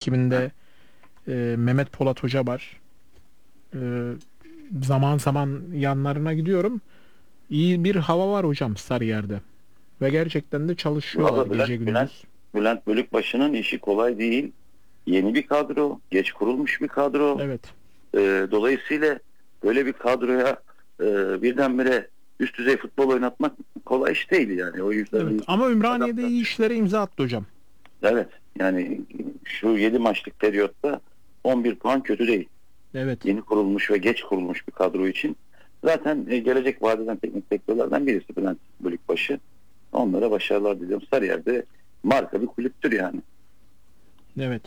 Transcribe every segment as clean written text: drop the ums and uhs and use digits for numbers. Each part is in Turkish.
ekibinde Mehmet Polat Hoca var. E, Zaman zaman yanlarına gidiyorum. İyi bir hava var hocam Sarıyer'de. Ve gerçekten de çalışıyorlar Valla gece gündüz. Bülent Bölükbaşı'nın işi kolay değil. Yeni bir kadro, geç kurulmuş bir kadro. Evet. Dolayısıyla böyle bir kadroya birdenbire üst düzey futbol oynatmak kolay iş değil yani. O Evet. yüzden Ama Ümraniye'de iyi adaptasyon. işlere imza attı hocam. Evet, yani şu 7 maçlık periyotta 11 puan kötü değil. Evet. Yeni kurulmuş ve geç kurulmuş bir kadro için. Zaten gelecek vadeden teknik direktörlerden birisi Bülent Bölükbaşı. Onlara başarılar diliyorum. Sarıyer'de marka bir kulüptür yani. Evet.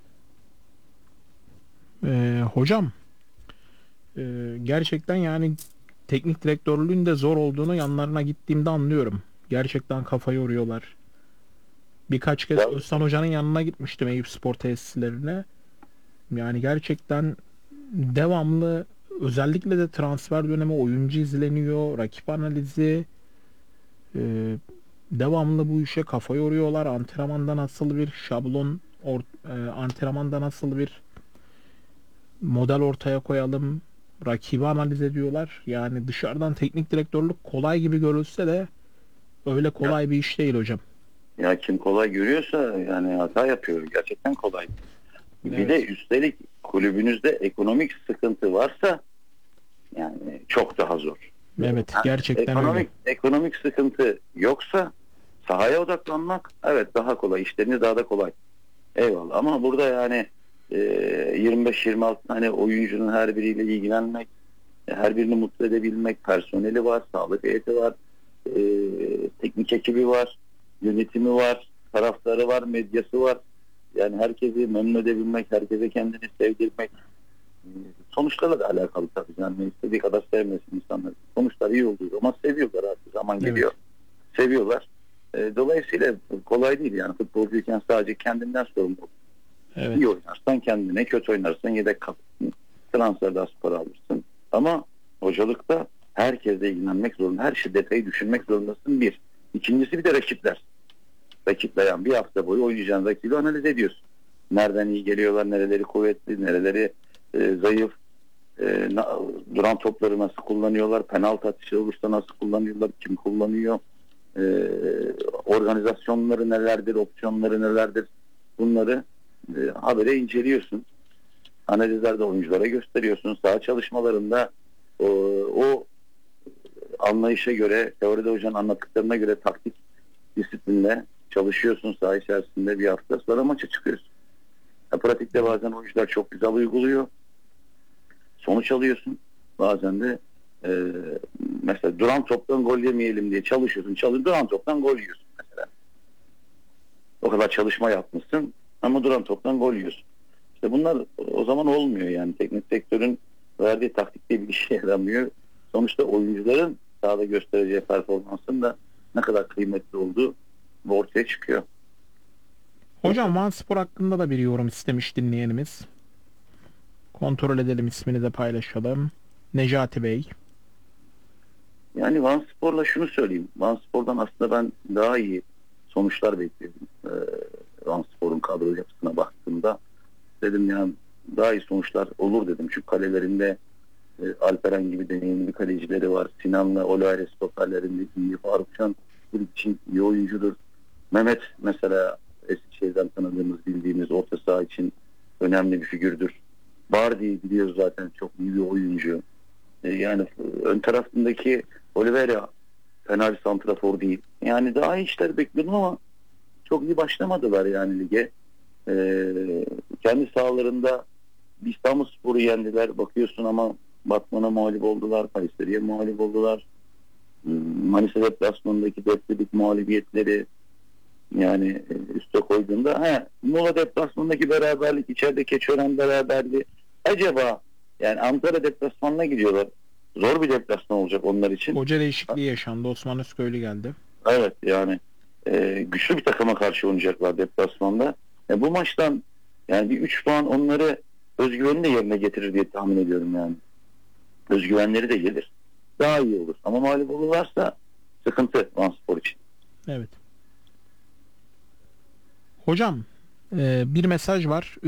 Hocam gerçekten yani teknik direktörlüğün de zor olduğunu yanlarına gittiğimde anlıyorum. Gerçekten kafa yoruyorlar. Birkaç kez Ya, Özcan Hoca'nın yanına gitmiştim Eyüp Spor tesislerine. Yani gerçekten devamlı, özellikle de transfer dönemi, oyuncu izleniyor, rakip analizi, e, devamlı bu işe kafa yoruyorlar. Antrenmanda nasıl bir şablon, antrenmanda nasıl bir model ortaya koyalım, rakibi analiz ediyorlar. Yani dışarıdan teknik direktörlük kolay gibi görülse de öyle ya, kolay bir iş değil hocam. ya kim kolay görüyorsa yani hata yapıyor. Gerçekten kolay. Bir de Evet, üstelik kulübünüzde ekonomik sıkıntı varsa yani çok daha zor. evet, Ha, gerçekten öyle. ekonomik sıkıntı yoksa sahaya odaklanmak evet daha kolay. İşlerini daha da kolay. Eyvallah ama burada yani 25-26 tane oyuncunun her biriyle ilgilenmek, her birini mutlu edebilmek, personeli var, sağlık heyeti var, e, teknik ekibi var, yönetimi var, taraftarı var, medyası var. Yani herkesi memnun edebilmek, herkese kendini sevdirmek, e, sonuçlarla da alakalı tabii. Yani istediği kadar sevmesin insanlar. Sonuçlar iyi olduğu zaman seviyorlar artık zaman geliyor. Evet, Seviyorlar. Dolayısıyla kolay değil yani futbolcuyken sadece kendinden sorumlu. evet. İyi oynarsan kendine, kötü oynarsan yedek kalırsın. Transferde az para alırsın. Ama hocalıkta herkesle ilgilenmek zorunda. Her şey detayı düşünmek zorundasın bir. İkincisi bir de rakipler. Rakipler yani bir hafta boyu oynayacağın rakibi analiz ediyorsun. Nereden iyi geliyorlar, nereleri kuvvetli, nereleri zayıf, duran topları nasıl kullanıyorlar, penaltı atışı olursa nasıl kullanıyorlar, kim kullanıyor, e, organizasyonları nelerdir, opsiyonları nelerdir, bunları habere inceliyorsun. Analizlerde oyunculara gösteriyorsun. Saha çalışmalarında o anlayışa göre, teoride hocanın anlattıklarına göre taktik disiplinle çalışıyorsun saha içerisinde bir hafta sonra maça çıkıyorsun. Pratikte bazen oyuncular çok güzel uyguluyor. Sonuç alıyorsun. Bazen de e, mesela duran toptan gol yemeyelim diye çalışıyorsun. Duran toptan gol yiyorsun mesela. O kadar çalışma yapmışsın ama duran toptan gol yiyorsun. İşte bunlar o zaman olmuyor yani. Teknik direktörün verdiği taktikte bir işe yaramıyor. Sonuçta oyuncuların sahada göstereceği performansın da ne kadar kıymetli olduğu bu ortaya çıkıyor. Hocam Vanspor hakkında da bir yorum istemiş dinleyenimiz. Kontrol edelim, ismini de paylaşalım. Necati Bey. Yani Vanspor'la şunu söyleyeyim. Vanspor'dan aslında ben daha iyi sonuçlar bekliyordum. Vanspor'un kadro yapısına baktığımda dedim ya daha iyi sonuçlar olur dedim. Çünkü kalelerinde Alperen gibi deneyimli kalecileri var. Sinan'la Olaire stoperlerinde iyi. Faruk Can için iyi oyuncudur. Mehmet mesela Eskişehir'den tanıdığımız, bildiğimiz orta saha için önemli bir figürdür. Bardi'yi biliyoruz zaten çok iyi bir oyuncu. Yani ön tarafındaki Oliveira fena bir santrafor değil. Yani daha iyi işler bekliyordum ama çok iyi başlamadılar yani lige. Kendi sahalarında İstanbulspor'u yendiler. Bakıyorsun ama Batman'a mağlup oldular. Kayseri'ye mağlup oldular. Manisa deplasmanındaki 4'lük mağlubiyetleri yani üste koyduğunda Muğla deplasmanındaki beraberlik, içeride Keçiören beraberliği. Acaba yani Ankara deplasmanına gidiyorlar. Zor bir deplasman olacak onlar için. Hoca değişikliği yaşandı. Osman Özköylü geldi. Evet yani güçlü bir takıma karşı oynayacaklar deplasmanda. Bu maçtan yani bir 3 puan onları özgüveni de yerine getirir diye tahmin ediyorum yani. Özgüvenleri de gelir. Daha iyi olur. Ama mağlup olurlarsa sıkıntı Vanspor için. Evet. Hocam bir mesaj var.